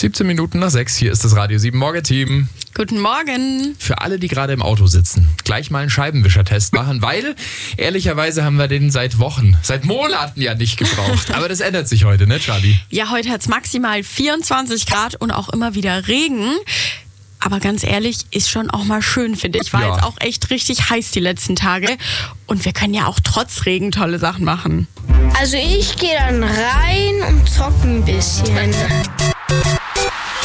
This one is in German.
17 Minuten nach 6, hier ist das Radio 7 Morgen-Team. Guten Morgen. Für alle, die gerade im Auto sitzen, gleich mal einen Scheibenwischertest machen, weil ehrlicherweise haben wir den seit Wochen, seit Monaten ja nicht gebraucht. Aber das ändert sich heute, ne Charlie? Ja, heute hat es maximal 24 Grad und auch immer wieder Regen. Aber ganz ehrlich, ist schon auch mal schön, finde ich. War jetzt auch echt richtig heiß die letzten Tage. Und wir können ja auch trotz Regen tolle Sachen machen. Also ich gehe dann rein und zocke ein bisschen.